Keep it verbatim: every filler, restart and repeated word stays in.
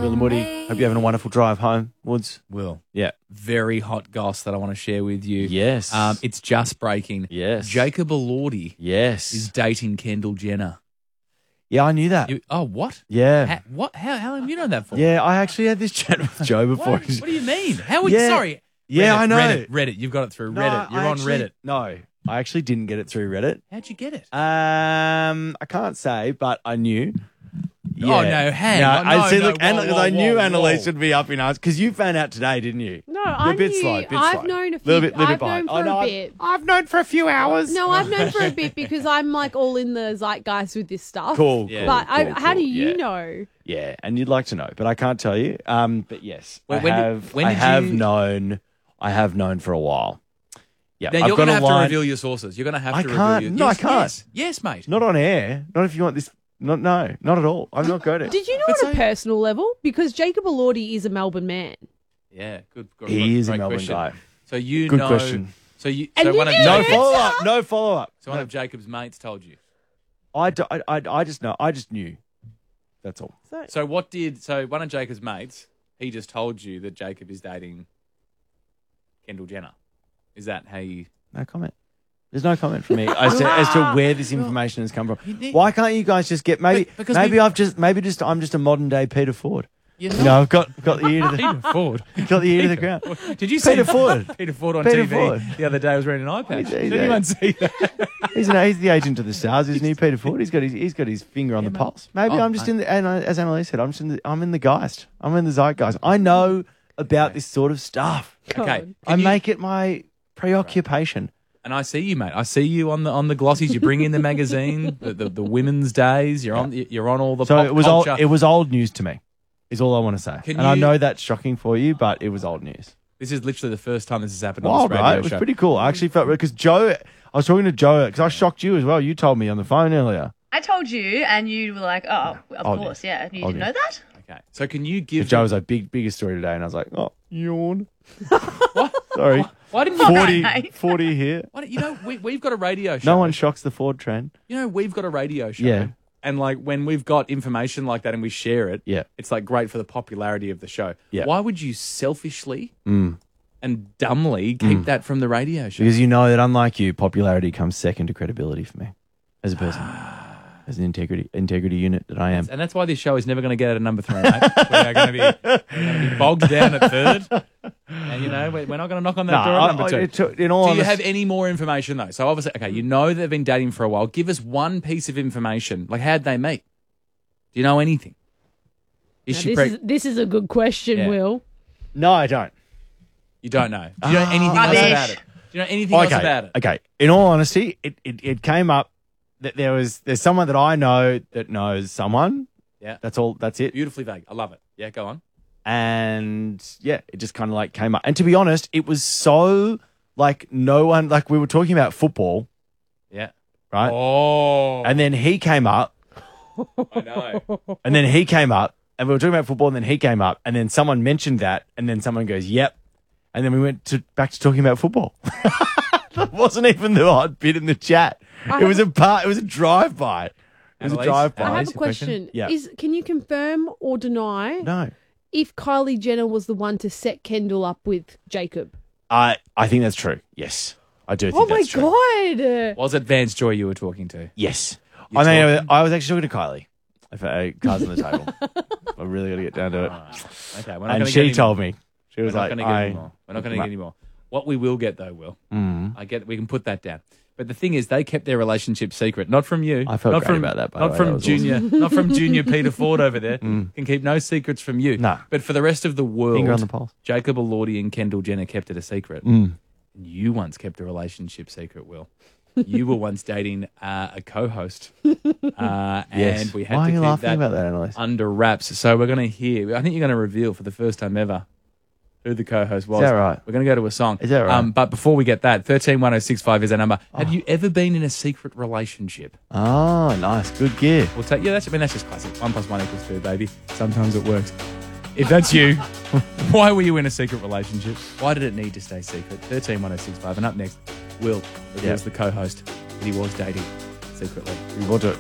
Will and Woody. Hope you're having a wonderful drive home, Woods. Will. Yeah. Very hot goss that I want to share with you. Yes. Um, it's just breaking. Yes. Jacob Elordi Yes. is dating Kendall Jenner. Yeah, I knew that. You, oh, what? Yeah. Ha, what? How, how long have you known that for? Yeah, I actually had this chat with Joe before. What, what do you mean? How are you? Yeah. Sorry. Yeah, Reddit, I know. Reddit, Reddit. You've got it through No, Reddit. You're I on actually- Reddit. No, I actually didn't get it through Reddit. How'd you get it? Um, I can't say, but I knew. Oh, no, hang No, on. I No, see. no, Look, and whoa, because whoa, I knew whoa, Annalise whoa. would be up in arms because you found out today, didn't you? No, I bit knew. slow, bit I've slow. known a few. Little bit- little I've bit known behind. for I a know, I've- bit. I've known for a few hours. No, I've known for a bit because I'm like all in the zeitgeist with this stuff. Cool, Yeah. cool, But I, cool, how do cool, you yeah. know? Yeah, and you'd like to know, but I can't tell you. Um, but yes, When- I when did- have. when I did have you- known. I have known for a while. Yeah, Now, I've you're got going to a have line. to reveal your sources. You're going to have I to can't. reveal your No, I yes, can't. Yes, yes, mate. Not on air. Not if you want this. Not no, not at all. I'm not good at. Did you know But on so- a personal level? Because Jacob Elordi is a Melbourne man. Yeah, good. good He is a great Melbourne question. guy. So you Good know. question. So you. And so you one of did No it. Jacob's, follow up. No follow up. So one of Jacob's mates told you. I, do- I, I, I just know. I just knew. That's all. So, So what did? So one of Jacob's mates, he just told you that Jacob is dating Kendall Jenner. Is that how you? No comment. There's no comment from me as to, as to where this information has come from. need- Why can't you guys just get maybe? But- because maybe we- I've just maybe just I'm just a modern day Peter Ford. You're You know, I've got got the ear to the Peter Ford. got the ear to the ground. Did you see Peter Ford. Peter Ford on Peter T V Ford. the other day? I was wearing an eye patch. He's- Did he's anyone a- see that? He's, an, he's the agent of the stars, isn't he, Peter Ford? He's got his he's got his finger on the mate. pulse. Maybe Oh, I'm just mate. in the and I, as Annalise said, I'm just in the, I'm in the geist. I'm in the zeitgeist. I know about this sort of stuff. God. Okay. I Can you- make it my preoccupation. And I see you, mate. I see you on the on the glossies. You bring in the magazine, the, the, the women's days. You're on you're on all the So pop it was culture. old. It was old news to me. Is all I want to say. Can and I you- know that's shocking for you, but it was old news. This is literally the first time this has happened on Wild, this radio right? It was show. pretty cool. I actually felt because Joe. I was talking to Joe because I shocked you as well. You told me on the phone earlier. I told you, and you were like, "Oh, of Oh, course, yeah." You Oh, didn't yeah. know that? Okay. So can you But give Joe was like, big, biggest story today, and I was like, oh, yawn. what? Sorry, Why didn't you? forty, mate. forty here. Why don't, you know we we've got a radio show. No one shocks the Ford trend. You know we've got a radio show. Yeah. And like when we've got information like that and we share it, Yeah. it's like great for the popularity of the show. Yeah. Why would you selfishly Mm. and dumbly keep that from the radio show? Because you know that unlike you, popularity comes second to credibility for me as a person, as an integrity integrity unit that I am. And that's why this show is never going to get out of number three, mate. We're going to be, we're going to be bogged down at third. And, you know, we're we're not going to knock on that No, door I- at number I- two. it took- in all Do you honest- have any more information, though? So, obviously, okay, you know they've been dating for a while. Give us one piece of information. Like, how'd they meet? Do you know anything? Is Now, she this, preg- is, this is a good question, Yeah. Will. No, I don't. You don't know. Do you know Ah. anything else Rubbish. about it? Do you know anything else Okay, about it? okay. In all honesty, it, it, it came up that there was there's someone that I know that knows someone. Yeah. That's all. That's it. Beautifully vague. I love it. Yeah, go on. And yeah, it just kind of like came up. And to be honest, it was so like no one like we were talking about football, Yeah. right? Oh. And then he came up, I know. and then he came up, and we were talking about football, and then he came up, and then someone mentioned that, and then someone goes, "Yep," and then we went to back to talking about football. That wasn't even the odd bit in the chat. I It was a have- part. It was a drive-by. It was a Annalise? drive-by. I have Annalise, a your question. Yeah. Is Can you confirm or deny No, if Kylie Jenner was the one to set Kendall up with Jacob? I I think that's true. Yes, I do think Oh my that's true. God. Was it Vance Joy you were talking to? Yes. You're I mean, I was, talking? I was actually talking to Kylie. If I cards on the table, I really got to get down to it. Okay, we're not And gonna she get any told more. me, she We're was not like, going to get I, any more. We're not going to get any more. What we will get, though, Will, Mm. I get. We can put that down. But the thing is, they kept their relationship secret, not from you. I felt not great from, about that, by the Not way. from That was junior, not from junior Peter Ford over there. Mm. Can keep no secrets from you. No. But for the rest of the world, Finger on the pulse. Jacob Elordi and Kendall Jenner kept it a secret. Mm. You once kept a relationship secret, Will. You were once dating uh, a co-host, uh, Yes. and we had Why to are you keep laughing that about that, Annalise? under wraps. So we're going to hear. I think you're going to reveal for the first time ever who the co-host was. that right? We're going to go to a song. Is that right? Um, but before we get that, thirteen one oh six five is our number. Have you ever been in a secret relationship? Oh, nice. Good gear. We'll take. Yeah, that's. I mean, that's just classic. One plus one equals two, baby. Sometimes it works. If that's you, why were you in a secret relationship? Why did it need to stay secret? thirteen one oh six five. And up next, Will reveals Yeah. the co-host that he was dating secretly. We'll do it.